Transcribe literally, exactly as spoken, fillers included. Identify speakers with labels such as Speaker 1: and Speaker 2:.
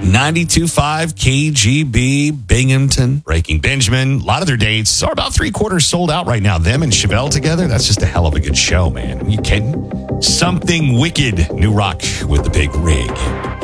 Speaker 1: ninety-two point five K G B, Binghamton, Breaking Benjamin. A lot of their dates are about three quarters sold out right now. Them and Chevelle together, that's just a hell of a good show, man. Are you kidding? Something Wicked, new rock with the big rig.